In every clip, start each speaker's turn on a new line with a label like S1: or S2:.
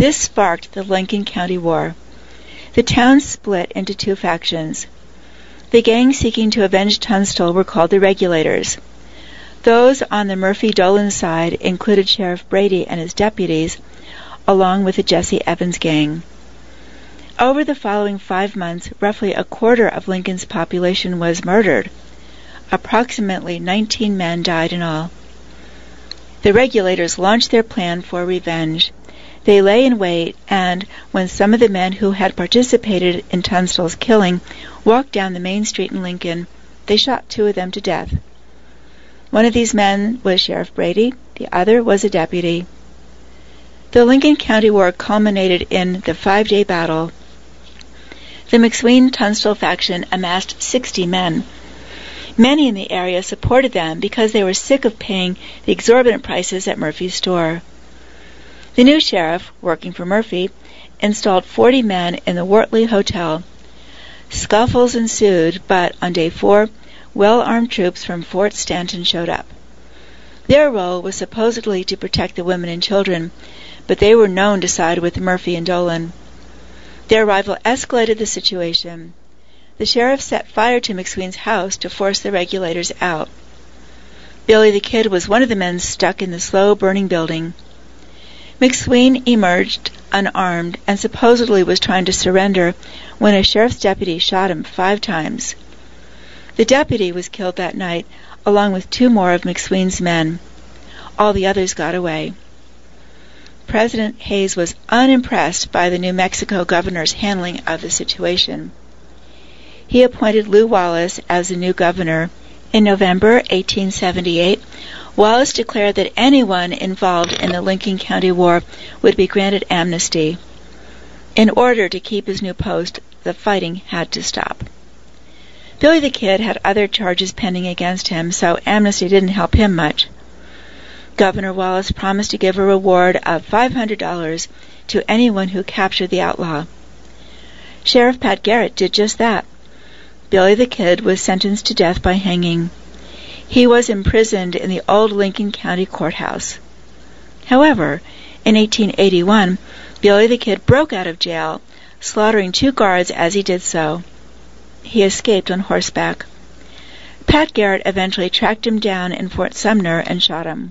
S1: This sparked the Lincoln County War. The town split into two factions. The gangs seeking to avenge Tunstall were called the Regulators. Those on the Murphy-Dolan side included Sheriff Brady and his deputies, along with the Jesse Evans gang. Over the following 5 months, roughly a quarter of Lincoln's population was murdered. Approximately 19 men died in all. The Regulators launched their plan for revenge. They lay in wait, and when some of the men who had participated in Tunstall's killing walked down the main street in Lincoln, they shot 2 of them to death. One of these men was Sheriff Brady, the other was a deputy. The Lincoln County War culminated in the 5-day battle. The McSween-Tunstall faction amassed 60 men. Many in the area supported them because they were sick of paying the exorbitant prices at Murphy's store. The new sheriff, working for Murphy, installed 40 men in the Wortley Hotel. Scuffles ensued, but on day 4, well-armed troops from Fort Stanton showed up. Their role was supposedly to protect the women and children, but they were known to side with Murphy and Dolan. Their arrival escalated the situation. The sheriff set fire to McSween's house to force the Regulators out. Billy the Kid was one of the men stuck in the slow-burning building. McSween emerged unarmed and supposedly was trying to surrender when a sheriff's deputy shot him 5 times. The deputy was killed that night, along with 2 more of McSween's men. All the others got away. President Hayes was unimpressed by the New Mexico governor's handling of the situation. He appointed Lew Wallace as the new governor. In November 1878, Wallace declared that anyone involved in the Lincoln County War would be granted amnesty. In order to keep his new post, the fighting had to stop. Billy the Kid had other charges pending against him, so amnesty didn't help him much. Governor Wallace promised to give a reward of $500 to anyone who captured the outlaw. Sheriff Pat Garrett did just that. Billy the Kid was sentenced to death by hanging. He was imprisoned in the old Lincoln County Courthouse. However, in 1881, Billy the Kid broke out of jail, slaughtering 2 guards as he did so. He escaped on horseback. Pat Garrett eventually tracked him down in Fort Sumner and shot him.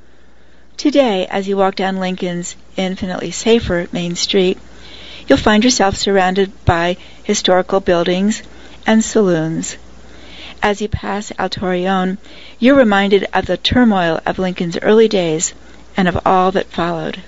S1: Today, as you walk down Lincoln's infinitely safer Main Street, you'll find yourself surrounded by historical buildings and saloons. As you pass El Torreon, you're reminded of the turmoil of Lincoln's early days and of all that followed.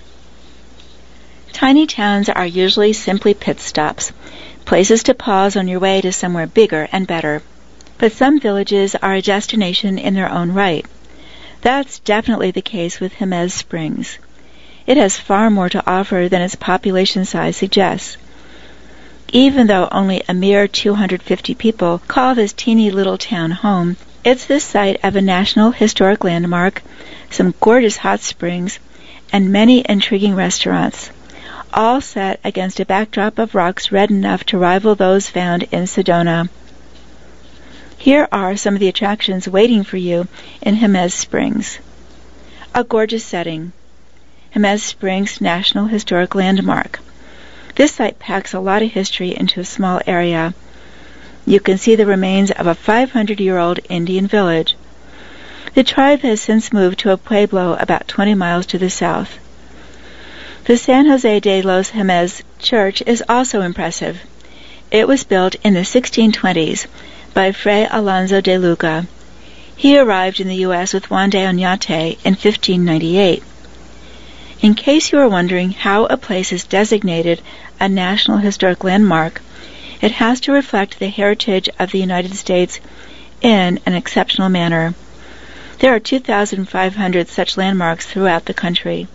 S1: Tiny towns are usually simply pit stops, places to pause on your way to somewhere bigger and better. But some villages are a destination in their own right. That's definitely the case with Jemez Springs. It has far more to offer than its population size suggests. Even though only a mere 250 people call this teeny little town home, it's the site of a National Historic Landmark, some gorgeous hot springs, and many intriguing restaurants, all set against a backdrop of rocks red enough to rival those found in Sedona. Here are some of the attractions waiting for you in Jemez Springs. A gorgeous setting. Jemez Springs National Historic Landmark. This site packs a lot of history into a small area. You can see the remains of a 500-year-old Indian village. The tribe has since moved to a pueblo about 20 miles to the south. The San Jose de los Jemez Church is also impressive. It was built in the 1620s by Fray Alonso de Luca. He arrived in the U.S. with Juan de Oñate in 1598. In case you are wondering how a place is designated a National Historic Landmark, it has to reflect the heritage of the United States in an exceptional manner. There are 2,500 such landmarks throughout the country.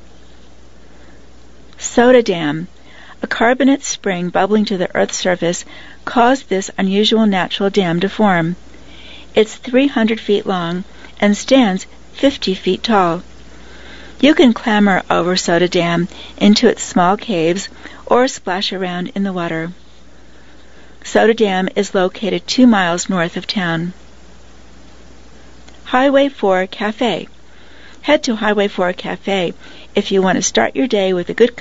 S1: Soda Dam, a carbonate spring bubbling to the Earth's surface, caused this unusual natural dam to form. It's 300 feet long and stands 50 feet tall. You can clamber over Soda Dam into its small caves or splash around in the water. Soda Dam is located 2 miles north of town. Highway 4 Cafe. Head to Highway 4 Cafe if you want to start your day with a good